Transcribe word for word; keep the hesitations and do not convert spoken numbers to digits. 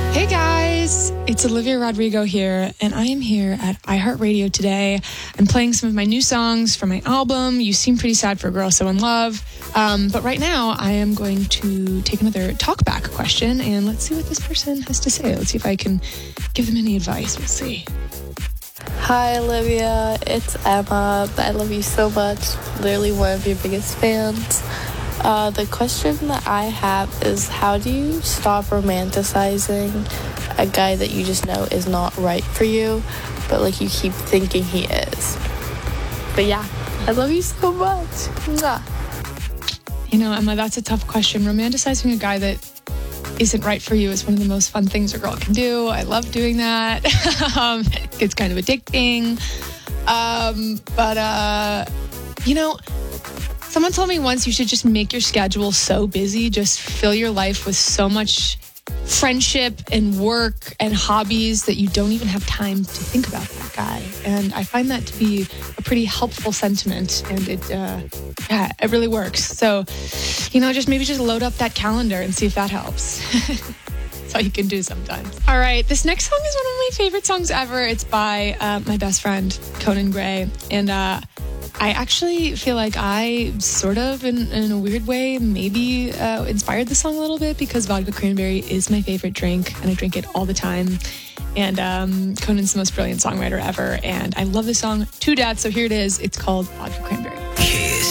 Hey guys, it's Olivia Rodrigo here, and I am here at iHeartRadio today. I'm playing some of my new songs from my album, You Seem Pretty Sad for a Girl So in Love. Um, but right now, I am going to take another talkback question, and let's see what this person has to say. Let's see if I can give them any advice. We'll see. Hi, Olivia. It's Emma. I love you so much. Literally one of your biggest fans. Uh, the question that I have is, how do you stop romanticizing a guy that you just know is not right for you, but like you keep thinking he is? But yeah, I love you so much. Mwah. You know, Emma, that's a tough question. Romanticizing a guy that isn't right for you is one of the most fun things a girl can do. I love doing that. um, it's kind of addicting. Um, but, uh, you know... Someone told me once you should just make your schedule so busy, just fill your life with so much friendship and work and hobbies that you don't even have time to think about that guy. And I find that to be a pretty helpful sentiment, and it, uh, yeah, it really works. So, you know, just maybe just load up that calendar and see if that helps. That's all you can do sometimes. All right, this next song is one of my favorite songs ever. It's by uh, my best friend, Conan Gray, and uh, I actually feel like I sort of, in, in a weird way, maybe uh, inspired the song a little bit because vodka cranberry is my favorite drink, and I drink it all the time. And um, Conan's the most brilliant songwriter ever, and I love this song to death, so here it is. It's called Vodka Cranberry.